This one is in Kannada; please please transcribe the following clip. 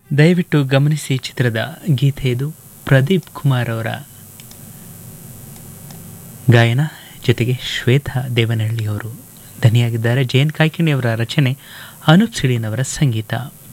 ದಯವಿಟ್ಟು ಗಮನಿಸಿ ಚಿತ್ರದ ಗೀತೆ ಇದು. ಪ್ರದೀಪ್ ಕುಮಾರ್ ಅವರ ಗಾಯನ, ಜೊತೆಗೆ ಶ್ವೇತಾ ದೇವನಹಳ್ಳಿ ಅವರು ದನಿಯಾಗಿದ್ದಾರೆ. ಜಯಂತ್ ಕಾಯ್ಕಿಣಿ ಅವರ ರಚನೆ, ಅನೂಪ್ ಸಿಳೀನ್ ಅವರ ಸಂಗೀತ.